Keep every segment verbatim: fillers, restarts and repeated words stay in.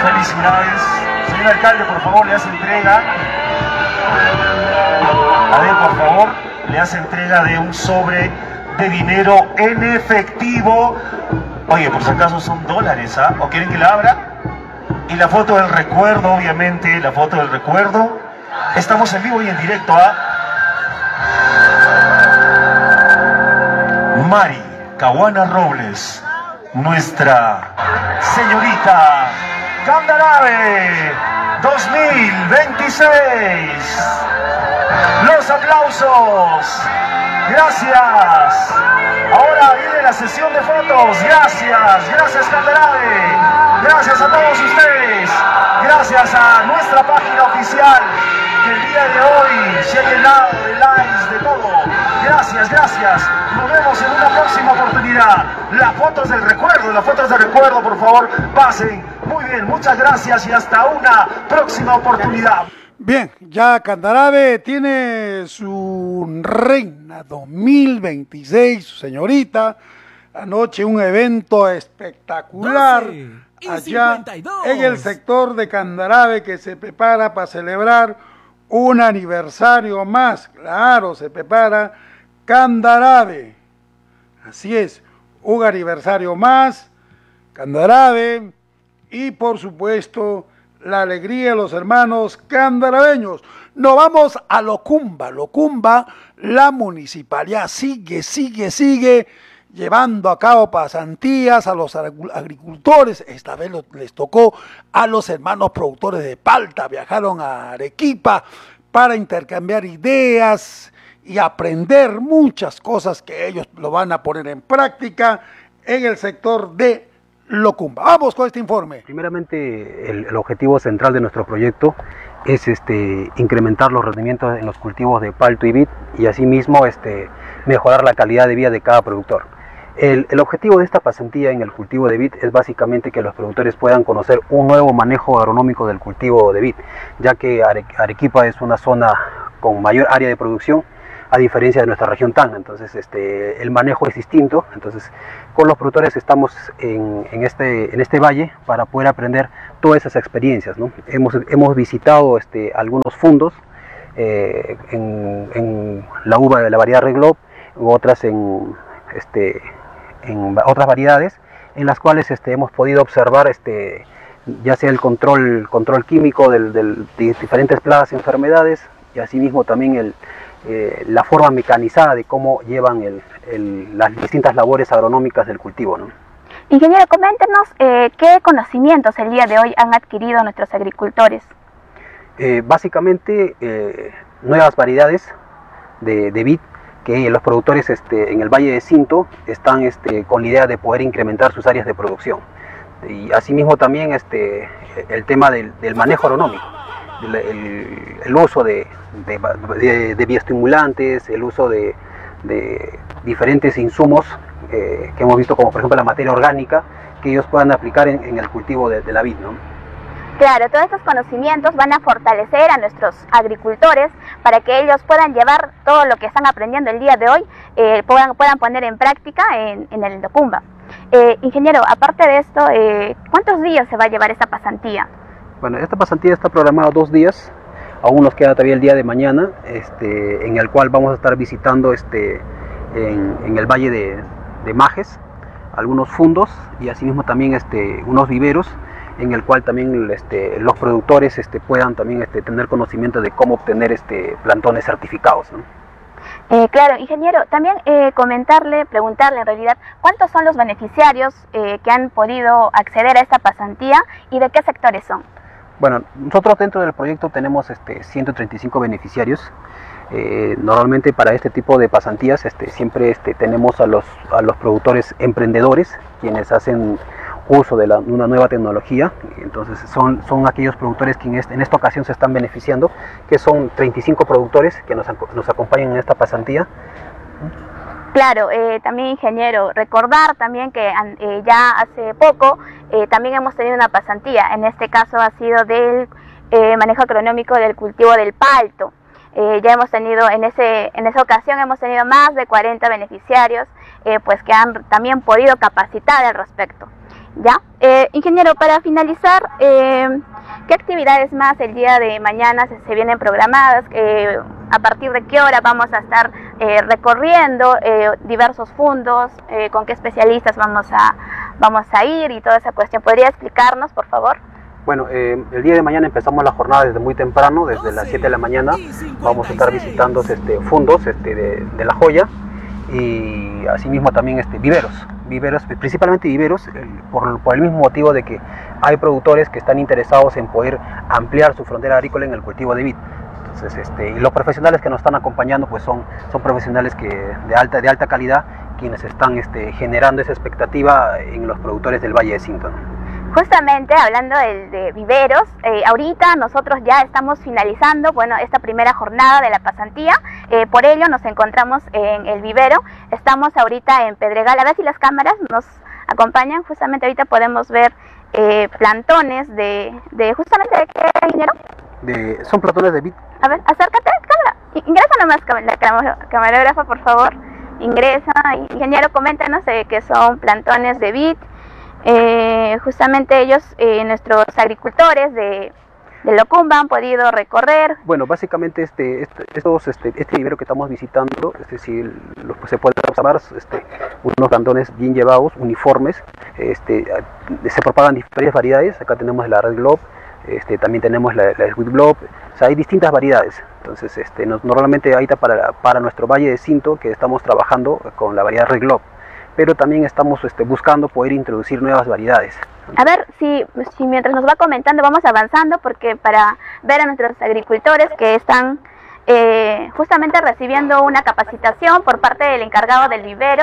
Felicidades. Señor alcalde, por favor, le hace entrega. A ver, por favor, le hace entrega de un sobre de dinero en efectivo. Oye, por si acaso son dólares, ¿ah? ¿O quieren que la abra? Y la foto del recuerdo, obviamente, la foto del recuerdo. Estamos en vivo y en directo, ¿ah? Mari Caguana Robles, nuestra señorita Candarave dos mil veintiséis. Los aplausos. Gracias. Ahora viene la sesión de fotos. Gracias, gracias Candarave. Gracias a todos ustedes. Gracias a nuestra página oficial que el día de hoy se ha llenado de likes, de todo. Gracias, gracias. Nos vemos en una próxima oportunidad. Las fotos del recuerdo, las fotos del recuerdo, por favor, pasen. Muy bien, muchas gracias y hasta una próxima oportunidad. Bien, ya Candarave tiene su reina dos mil veintiséis, su señorita. Anoche un evento espectacular allá en el sector de Candarave que se prepara para celebrar un aniversario más. Claro, se prepara Candarave. Así es, un aniversario más, Candarave y por supuesto la alegría de los hermanos candaraveños. Nos vamos a Locumba. Locumba, la municipalidad sigue, sigue, sigue llevando a cabo pasantías a los agricultores. Esta vez les tocó a los hermanos productores de palta. Viajaron a Arequipa para intercambiar ideas y aprender muchas cosas que ellos lo van a poner en práctica en el sector de Locumba. Vamos con este informe. Primeramente, el, el objetivo central de nuestro proyecto es este, incrementar los rendimientos en los cultivos de palto y vid y asimismo este, mejorar la calidad de vida de cada productor. El, el objetivo de esta pasantía en el cultivo de vid es básicamente que los productores puedan conocer un nuevo manejo agronómico del cultivo de vid, ya que Arequipa es una zona con mayor área de producción, a diferencia de nuestra región Tacna. Entonces este, el manejo es distinto. Entonces con los productores estamos en, en, este, en este valle para poder aprender todas esas experiencias, ¿no? Hemos, hemos visitado este, algunos fundos eh, en, en la uva de la variedad Red Globe, u otras en, este, en otras variedades en las cuales este, hemos podido observar este, ya sea el control, control químico del, del, de diferentes plagas y enfermedades, y asimismo también el Eh, la forma mecanizada de cómo llevan el, el, las distintas labores agronómicas del cultivo, ¿no? Ingeniero, coméntenos eh, qué conocimientos el día de hoy han adquirido nuestros agricultores. Eh, básicamente eh, nuevas variedades de, de vid que los productores este, en el Valle de Cinto están este, con la idea de poder incrementar sus áreas de producción. Y asimismo también este, el tema del, del manejo agronómico. El, el, el uso de, de, de, de bioestimulantes, el uso de, de diferentes insumos eh, que hemos visto, como por ejemplo la materia orgánica, que ellos puedan aplicar en, en el cultivo de, de la vid, ¿no? Claro, todos estos conocimientos van a fortalecer a nuestros agricultores para que ellos puedan llevar todo lo que están aprendiendo el día de hoy, eh, puedan, puedan poner en práctica en, en el Locumba. Eh, ingeniero, aparte de esto, eh, ¿cuántos días se va a llevar esta pasantía? Bueno, esta pasantía está programada dos días, aún nos queda todavía el día de mañana, este, en el cual vamos a estar visitando este, en, en el Valle de, de Majes, algunos fundos y asimismo también este, unos viveros, en el cual también este, los productores este, puedan también este, tener conocimiento de cómo obtener este, plantones certificados, ¿no? Eh, claro, ingeniero, también eh, comentarle, preguntarle en realidad, ¿cuántos son los beneficiarios eh, que han podido acceder a esta pasantía y de qué sectores son? Bueno, nosotros dentro del proyecto tenemos este, ciento treinta y cinco beneficiarios. Eh, normalmente para este tipo de pasantías este, siempre este, tenemos a los, a los productores emprendedores, quienes hacen uso de la, una nueva tecnología. Entonces son, son aquellos productores que en, este, en esta ocasión se están beneficiando, que son treinta y cinco productores que nos, nos acompañan en esta pasantía. Claro, eh, también ingeniero, recordar también que eh, ya hace poco eh, también hemos tenido una pasantía, en este caso ha sido del eh, manejo agronómico del cultivo del palto. Eh, ya hemos tenido, en, ese, en esa ocasión hemos tenido más de cuarenta beneficiarios eh, pues que han también podido capacitar al respecto. ¿Ya? Eh, ingeniero, para finalizar, eh, ¿qué actividades más el día de mañana se, se vienen programadas? Eh, ¿A partir de qué hora vamos a estar eh, recorriendo eh, diversos fundos? Eh, ¿Con qué especialistas vamos a, vamos a ir y toda esa cuestión? ¿Podría explicarnos, por favor? Bueno, eh, el día de mañana empezamos la jornada desde muy temprano, desde las siete de la mañana. Vamos a estar visitando este, fundos este, de, de La Joya y asimismo también este, viveros, viveros, principalmente viveros, por, por el mismo motivo de que hay productores que están interesados en poder ampliar su frontera agrícola en el cultivo de vid. Entonces, este, y los profesionales que nos están acompañando pues son, son profesionales que, de, alta, de alta calidad, quienes están este, generando esa expectativa en los productores del Valle de Cinto, ¿no? Justamente hablando de, de viveros, eh, ahorita nosotros ya estamos finalizando, bueno, esta primera jornada de la pasantía, eh, por ello nos encontramos en el vivero, estamos ahorita en Pedregal, a ver si las cámaras nos acompañan, justamente ahorita podemos ver eh, plantones de, de, justamente, ¿de qué, ingeniero? De, son plantones de vid. A ver, acércate, cámara, ingresa nomás la camarógrafa, por favor, ingresa, ingeniero, coméntanos eh, que son plantones de vid. Eh, justamente ellos, eh, nuestros agricultores de, de Locumba han podido recorrer. Bueno, básicamente este, este, estos, este, este vivero que estamos visitando, es decir, lo, pues, se puede observar este, unos plantones bien llevados, uniformes, este, se propagan diferentes variedades. Acá tenemos la Red Globe, este, también tenemos la, la Sweet Globe, o sea, hay distintas variedades. Entonces, este, nos, normalmente ahorita para, para nuestro Valle de Cinto, que estamos trabajando con la variedad Red Globe, pero también estamos este, buscando poder introducir nuevas variedades. A ver, si, si mientras nos va comentando vamos avanzando, porque para ver a nuestros agricultores que están eh, justamente recibiendo una capacitación por parte del encargado del vivero,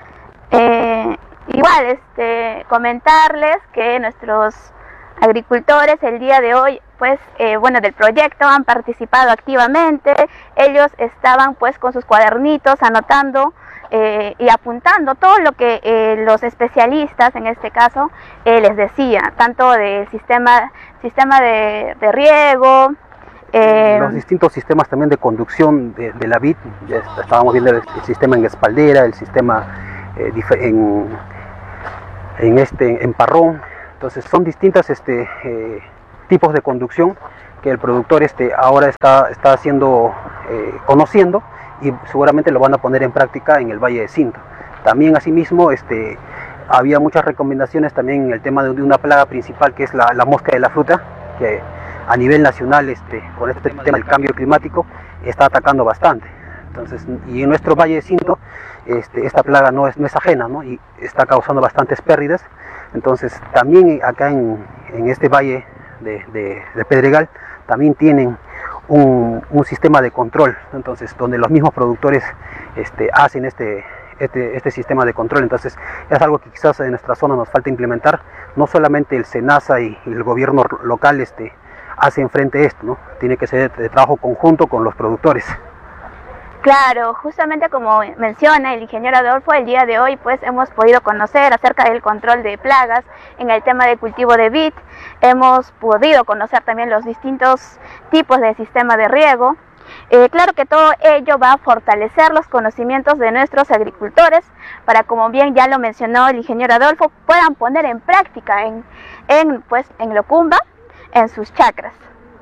eh, igual este, comentarles que nuestros agricultores el día de hoy, pues, eh, bueno, del proyecto han participado activamente. Ellos estaban pues con sus cuadernitos anotando Eh, y apuntando todo lo que eh, los especialistas, en este caso, eh, les decía, tanto del sistema, sistema de, de riego, eh, los distintos sistemas también de conducción de, de la vid. Ya estábamos viendo el, el sistema en espaldera, el sistema eh, en, en, este, en parrón. Entonces son distintos este, eh, tipos de conducción que el productor este, ahora está, está haciendo, eh, conociendo, y seguramente lo van a poner en práctica en el Valle de Cinto. También asimismo este, había muchas recomendaciones también en el tema de una plaga principal, que es la, la mosca de la fruta, que a nivel nacional este, con este tema del cambio climático está atacando bastante. Entonces, y en nuestro Valle de Cinto este, esta plaga no es, no es ajena, ¿no? Y está causando bastantes pérdidas. Entonces también acá en, en este valle de, de, de Pedregal también tienen Un, un sistema de control, entonces donde los mismos productores este, hacen este, este, este sistema de control. Entonces es algo que quizás en nuestra zona nos falta implementar. No solamente el SENASA y, y el gobierno local este, hacen frente a esto, ¿no? Tiene que ser de trabajo conjunto con los productores. Claro, justamente como menciona el ingeniero Adolfo, el día de hoy pues hemos podido conocer acerca del control de plagas en el tema de cultivo de vid, hemos podido conocer también los distintos tipos de sistema de riego. Eh, claro que todo ello va a fortalecer los conocimientos de nuestros agricultores para, como bien ya lo mencionó el ingeniero Adolfo, puedan poner en práctica en, en, pues, en Locumba, en sus chacras.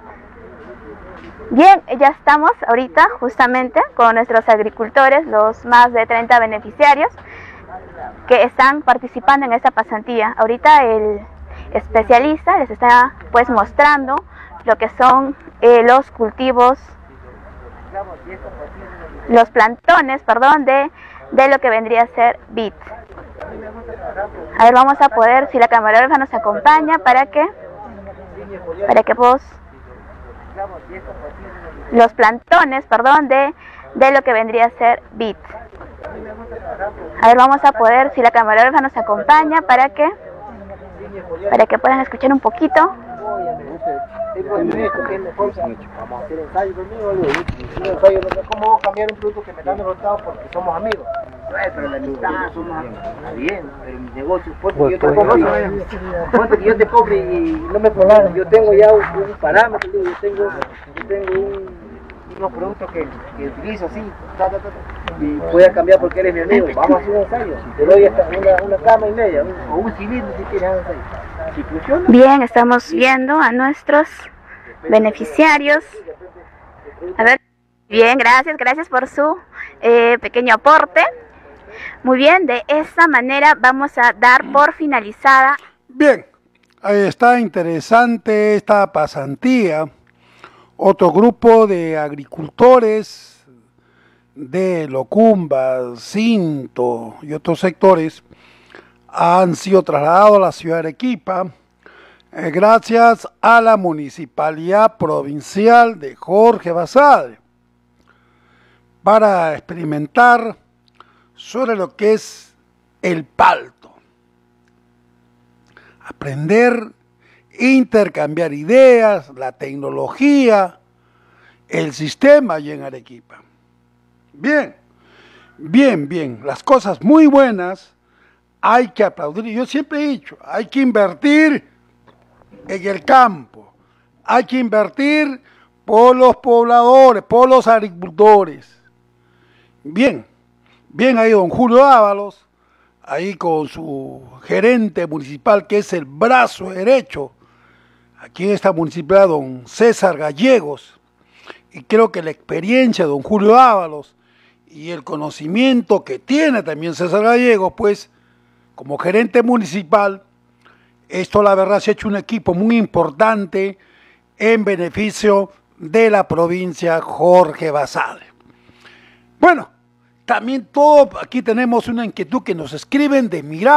Bien, ya estamos ahorita justamente con nuestros agricultores, los más de treinta beneficiarios que están participando en esta pasantía. Ahorita el especialista les está pues mostrando lo que son eh, los cultivos, los plantones, perdón, de, de lo que vendría a ser vid. A ver, vamos a poder, si la camarógrafa nos acompaña, para que, para que vos... los plantones, perdón, de, de lo que vendría a ser vid. A ver, vamos a poder, si la camarógrafa nos acompaña, para que para que puedan escuchar un poquito. ¿Cómo cambiar un producto que me dan resultado porque somos amigos? Pero la amistad somos bien, pero mi negocio, ponte que yo te compre, ponte que yo te compre y no me pongas, yo tengo ya un, un parámetro, yo tengo, yo tengo un, unos productos que, que utilizo así, ta, ta, ta, ta. y pueda cambiar porque eres mi amigo. Vamos a hacer un ensayo. Te doy hasta una, una cama y media, un, o un cilindro si quieres un ensayo. Si funciona. Bien, estamos viendo a nuestros beneficiarios. A ver, bien, gracias, gracias por su eh, pequeño aporte. Muy bien, de esta manera vamos a dar por finalizada. Bien, ahí está interesante esta pasantía. Otro grupo de agricultores de Locumba, Cinto y otros sectores han sido trasladados a la ciudad de Arequipa eh, gracias a la Municipalidad Provincial de Jorge Basadre para experimentar sobre lo que es el palto. Aprender, intercambiar ideas, la tecnología, el sistema allí en Arequipa. Bien, bien, bien, las cosas muy buenas hay que aplaudir. Yo siempre he dicho, hay que invertir en el campo, hay que invertir por los pobladores, por los agricultores. Bien, bien ahí don Julio Ábalos, ahí con su gerente municipal que es el brazo derecho, aquí en esta municipalidad don César Gallegos, y creo que la experiencia de don Julio Ábalos y el conocimiento que tiene también César Gallegos, pues como gerente municipal, esto la verdad se ha hecho un equipo muy importante en beneficio de la provincia Jorge Basadre. Bueno, también todo, aquí tenemos una inquietud que nos escriben de Mirar.